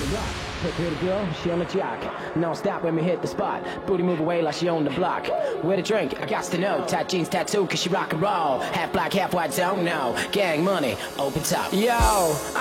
Pretty girl, she on the jock. Non stop when we hit the spot. Booty move away like she on the block. Where to drink? I got to know. Tight jeans, tattoo, cause she rock and roll. Half black, half white, don't know. Gang money, open top. Yo,